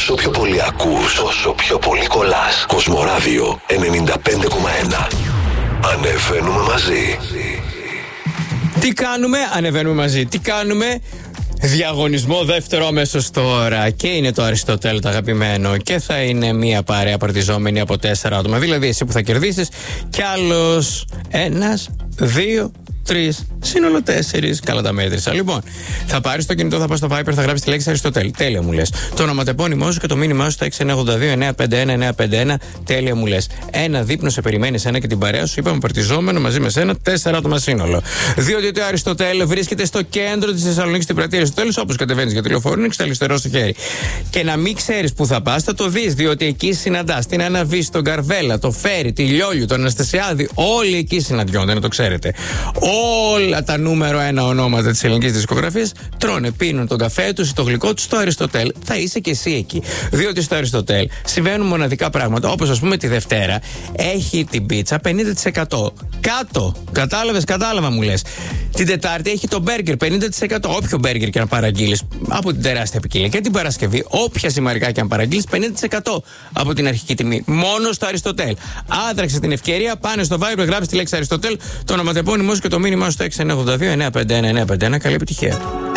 Όσο πιο πολύ ακούς, όσο πιο πολύ κολλάς. Κοσμοράδιο 95,1. Ανεβαίνουμε μαζί. Τι κάνουμε, ανεβαίνουμε μαζί. Τι κάνουμε, διαγωνισμό δεύτερο αμέσως τώρα. Και είναι το Αριστοτέλ το αγαπημένο. Και θα είναι μια παρέα παρτιζόμενη από 4 άτομα. Δηλαδή εσύ που θα κερδίσεις κι άλλος 1, 2, 3, σύνολο 4. Καλά τα μέτρησα. Λοιπόν, θα πάρεις το κινητό, θα πας στο Viber, θα γράψεις τη λέξη Αριστοτέλ. Τέλεια μου λες. Το ονοματεπώνυμό σου και το μήνυμά σου στο 6982-951-951. Τέλεια μου λες. Ένα δείπνο σε περιμένει εσένα και την παρέα σου. Είπαμε παρτιζόμενο μαζί με σένα, 4 άτομα σύνολο. Διότι το Αριστοτέλ βρίσκεται στο κέντρο της Θεσσαλονίκης, στην πλατεία Αριστοτέλους. Όπως κατεβαίνεις για τηλεοφόρο, έχεις αριστερό στο χέρι. Και να μην ξέρεις που θα πας, θα το δεις. Διότι εκεί συναντάς την Αναβίση, τον Καρβέλα, το Φέρι, τη Λιόλιου, τον Αναστασιάδη. Όλοι εκεί συναντιόνται, να το ξέρετε. Όλα τα νούμερο 1 ονόματα της ελληνικής δισκογραφίας τρώνε, πίνουν τον καφέ τους ή το γλυκό τους στο Αριστοτέλ. Θα είσαι και εσύ εκεί. Διότι στο Αριστοτέλ συμβαίνουν μοναδικά πράγματα. Όπως ας πούμε τη Δευτέρα έχει την πίτσα 50% κάτω. Κατάλαβα μου λες. Την Τετάρτη έχει το μπέργκερ 50%. Όποιο μπέργκερ και αν παραγγείλεις από την τεράστια ποικιλία. Και την Παρασκευή, όποια ζυμαρικά και αν παραγγείλεις 50% από την αρχική τιμή. Μόνο στο Αριστοτέλ. Άδραξε την ευκαιρία, πάνε στο Viber, γράψει τη λέξη Αριστοτέλ, το ονοματεπώνυμό σου και το μήνυμά σου στο 6982-951-951. Καλή επιτυχία.